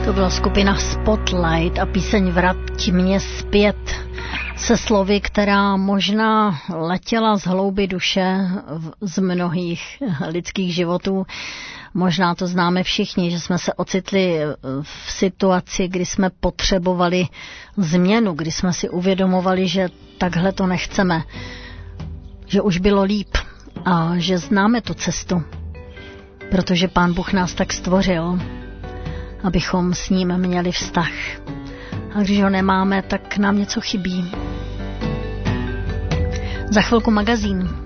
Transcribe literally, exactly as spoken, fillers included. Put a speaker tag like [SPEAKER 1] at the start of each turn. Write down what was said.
[SPEAKER 1] To byla skupina Spotlight a píseň Vrať mě zpět se slovy, která možná letěla z hloubi duše z mnohých lidských životů. Možná to známe všichni, že jsme se ocitli v situaci, kdy jsme potřebovali změnu, kdy jsme si uvědomovali, že takhle to nechceme, že už bylo líp a že známe tu cestu, protože Pán Bůh nás tak stvořil, abychom s ním měli vztah. A když ho nemáme, tak nám něco chybí. Za chvilku magazín.